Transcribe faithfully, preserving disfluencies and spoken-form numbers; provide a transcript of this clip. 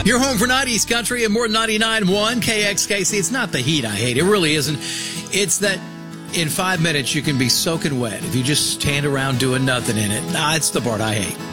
You're home for nineties country and more than ninety-nine point one K X K C. It's not the heat I hate. It really isn't. It's that in five minutes you can be soaking wet if you just stand around doing nothing in it. Nah, it's the part I hate.